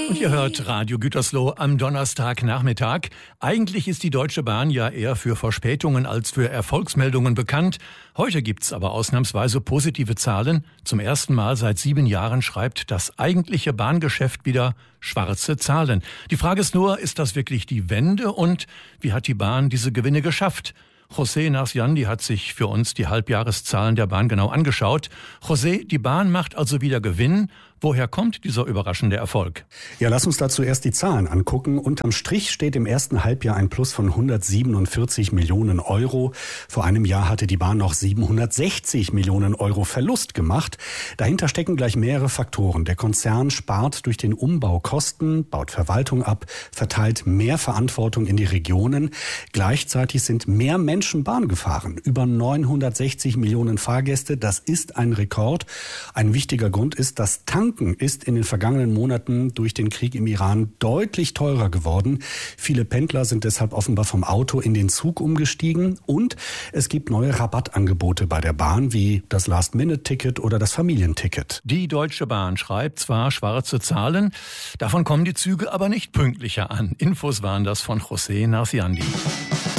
Und ihr hört Radio Gütersloh am Donnerstagnachmittag. Eigentlich ist die Deutsche Bahn ja eher für Verspätungen als für Erfolgsmeldungen bekannt. Heute gibt's aber ausnahmsweise positive Zahlen. Zum ersten Mal seit 7 Jahren schreibt das eigentliche Bahngeschäft wieder schwarze Zahlen. Die Frage ist nur, ist das wirklich die Wende und wie hat die Bahn diese Gewinne geschafft? José Narciandi hat sich für uns die Halbjahreszahlen der Bahn genau angeschaut. José, die Bahn macht also wieder Gewinn. Woher kommt dieser überraschende Erfolg? Ja, lass uns dazu erst die Zahlen angucken. Unterm Strich steht im ersten Halbjahr ein Plus von 147 Millionen Euro. Vor einem Jahr hatte die Bahn noch 760 Millionen Euro Verlust gemacht. Dahinter stecken gleich mehrere Faktoren. Der Konzern spart durch den Umbau Kosten, baut Verwaltung ab, verteilt mehr Verantwortung in die Regionen. Gleichzeitig sind mehr Menschen Bahn gefahren. Über 960 Millionen Fahrgäste. Das ist ein Rekord. Ein wichtiger Grund ist, dass Tanken ist in den vergangenen Monaten durch den Krieg im Iran deutlich teurer geworden. Viele Pendler sind deshalb offenbar vom Auto in den Zug umgestiegen. Und es gibt neue Rabattangebote bei der Bahn, wie das Last-Minute-Ticket oder das Familienticket. Die Deutsche Bahn schreibt zwar schwarze Zahlen, davon kommen die Züge aber nicht pünktlicher an. Infos waren das von José Narciandi.